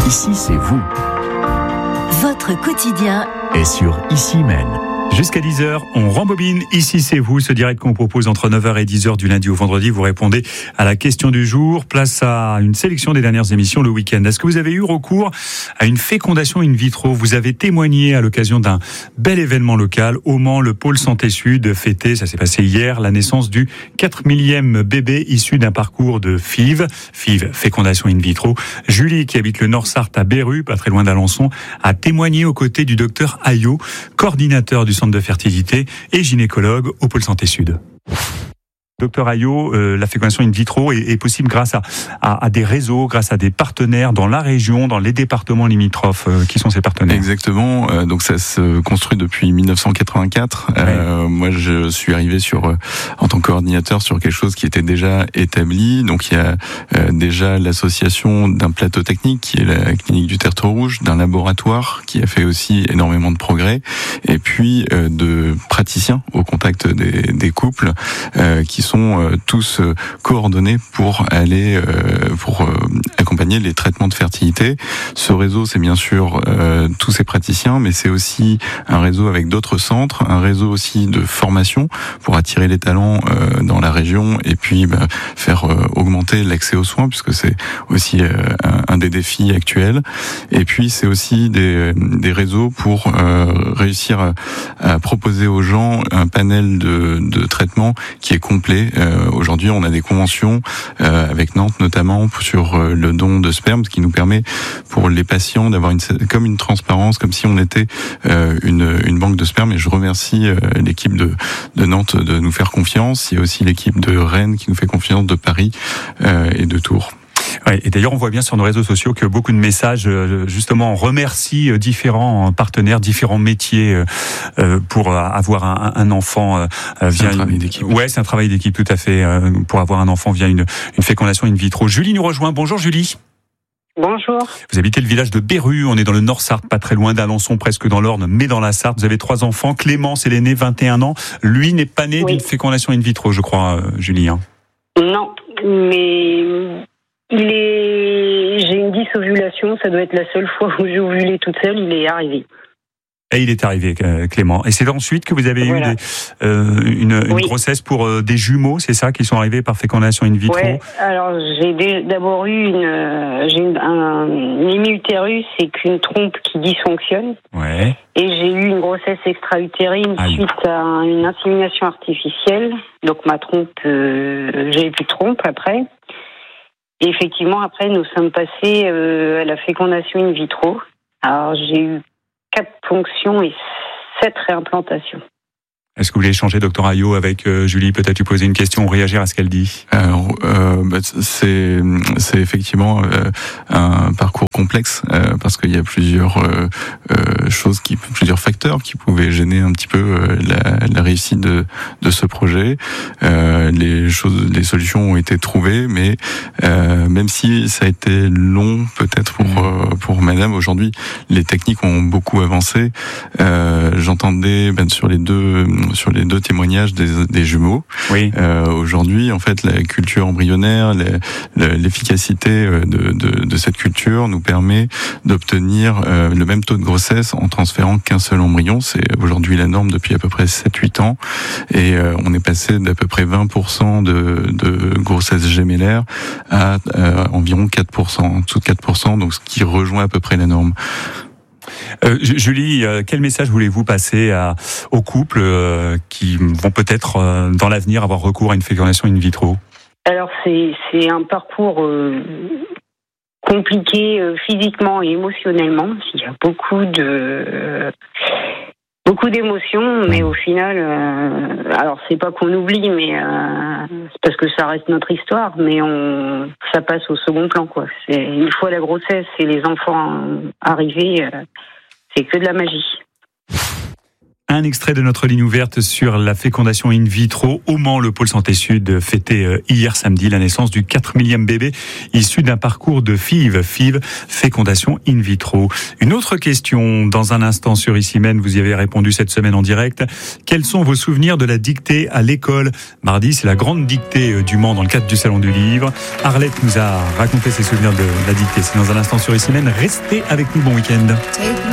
Ici, c'est vous. Votre quotidien Et sur Ici Même. Jusqu'à 10h, on rembobine. Ici, c'est vous. Ce direct qu'on propose entre 9h et 10h du lundi au vendredi. Vous répondez à la question du jour. Place à une sélection des dernières émissions le week-end. Est-ce que vous avez eu recours à une fécondation in vitro? Vous avez témoigné à l'occasion d'un bel événement local. Au Mans, le pôle Santé Sud fêtait, ça s'est passé hier, la naissance du 4 millième bébé issu d'un parcours de FIV. FIV, fécondation in vitro. Julie, qui habite le Nord-Sarthe à Beru, pas très loin d'Alençon, a témoigné aux côtés du docteur Ayot, coordinateur du centre de fertilité et gynécologue au pôle Santé Sud. Docteur Ayot, la fécondation in vitro est possible grâce à des réseaux, grâce à des partenaires dans la région, dans les départements limitrophes. Qui sont ces partenaires? Exactement. Donc ça se construit depuis 1984. Ouais. Moi, je suis arrivé en tant que coordinateur sur quelque chose qui était déjà établi. Donc il y a déjà l'association d'un plateau technique qui est la clinique du Tertre Rouge, d'un laboratoire qui a fait aussi énormément de progrès, et puis de praticiens au contact des couples qui sont tous coordonnés pour aller pour accompagner les traitements de fertilité. Ce réseau, c'est bien sûr tous ces praticiens, mais c'est aussi un réseau avec d'autres centres, un réseau aussi de formation pour attirer les talents dans la région et puis faire augmenter l'accès aux soins, puisque c'est aussi un des défis actuels. Et puis c'est aussi des réseaux pour réussir à proposer aux gens un panel de traitements qui est complet. Aujourd'hui, on a des conventions avec Nantes notamment sur le don de sperme, ce qui nous permet pour les patients d'avoir comme une transparence, comme si on était une banque de sperme. Et je remercie l'équipe de Nantes de nous faire confiance. Il y a aussi l'équipe de Rennes qui nous fait confiance, de Paris et de Tours. Ouais, et d'ailleurs, on voit bien sur nos réseaux sociaux que beaucoup de messages, justement, remercient différents partenaires, différents métiers pour avoir un enfant C'est un travail d'équipe. Ouais, c'est un travail d'équipe, tout à fait, pour avoir un enfant via une fécondation in vitro. Julie nous rejoint. Bonjour Julie. Bonjour. Vous habitez le village de Beru, on est dans le Nord-Sarthe, pas très loin d'Alençon, presque dans l'Orne, mais dans la Sarthe. Vous avez 3 enfants. Clément, c'est l'aîné, 21 ans. Lui n'est pas né d'une fécondation in vitro, je crois, Julie. Hein. Non, mais j'ai une dysovulation, ça doit être la seule fois où j'ai ovulé toute seule, il est arrivé. Et il est arrivé, Clément. Et c'est ensuite que vous avez eu une grossesse pour des jumeaux, c'est ça, qui sont arrivés par fécondation in vitro? Ouais, alors j'ai d'abord eu un hémi-utérus et qu'une trompe qui dysfonctionne. Ouais. Et j'ai eu une grossesse extra-utérine suite à une insémination artificielle. Donc ma trompe, j'ai plus de trompe après. Et effectivement, après, nous sommes passés à la fécondation in vitro. Alors, j'ai eu 4 ponctions et 7 réimplantations. Est-ce que vous voulez échanger, docteur Ayot, avec Julie, peut-être lui poser une question ou réagir à ce qu'elle dit? Alors, c'est effectivement un parcours complexe parce qu'il y a plusieurs plusieurs facteurs qui pouvaient gêner un petit peu la réussite de ce projet. Les solutions ont été trouvées, mais même si ça a été long, peut-être pour Madame, aujourd'hui, les techniques ont beaucoup avancé. J'entendais sur les deux témoignages des jumeaux. Oui. Aujourd'hui, en fait, la culture embryonnaire, l'efficacité de cette culture nous permet d'obtenir le même taux de grossesse en transférant qu'un seul embryon. C'est aujourd'hui la norme depuis à peu près 7-8 ans. Et on est passé d'à peu près 20% de grossesse gémellaire à environ 4%, en dessous de 4%, donc ce qui rejoint à peu près la norme. Julie, quel message voulez-vous passer aux couples qui vont peut-être dans l'avenir avoir recours à une fécondation in vitro? Alors c'est un parcours compliqué physiquement et émotionnellement. Il y a beaucoup d'émotions, mais au final, alors c'est pas qu'on oublie, mais c'est parce que ça reste notre histoire, mais ça passe au second plan, quoi. Une fois la grossesse et les enfants arrivés, c'est que de la magie. Un extrait de notre ligne ouverte sur la fécondation in vitro. Au Mans, le pôle Santé Sud fêtait hier samedi la naissance du 4 millième bébé issu d'un parcours de FIV, fécondation in vitro. Une autre question dans un instant sur Ici-Même, vous y avez répondu cette semaine en direct. Quels sont vos souvenirs de la dictée à l'école? Mardi, c'est la grande dictée du Mans dans le cadre du Salon du Livre. Arlette nous a raconté ses souvenirs de la dictée. C'est dans un instant sur Ici-Même. Restez avec nous, bon week-end.